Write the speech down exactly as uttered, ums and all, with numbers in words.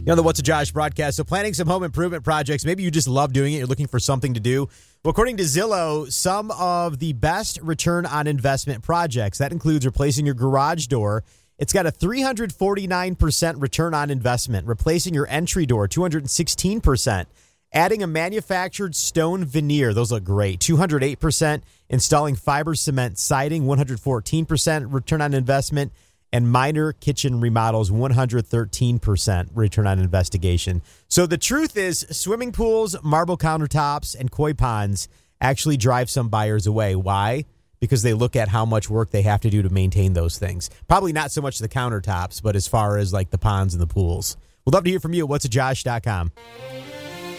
You know, the What's a Josh broadcast. So planning some home improvement projects, maybe you just love doing it. You're looking for something to do. Well, according to Zillow, some of the best return on investment projects, that includes replacing your garage door. It's got a three hundred forty-nine percent return on investment. Replacing your entry door, two hundred sixteen percent. Adding a manufactured stone veneer, those look great, two hundred eight percent. Installing fiber cement siding, one hundred fourteen percent return on investment. And minor kitchen remodels, one hundred thirteen percent return on investigation. So the truth is, swimming pools, marble countertops, and koi ponds actually drive some buyers away. Why? Because they look at how much work they have to do to maintain those things. Probably not so much the countertops, but as far as like the ponds and the pools. We'd love to hear from you at what's a josh dot com.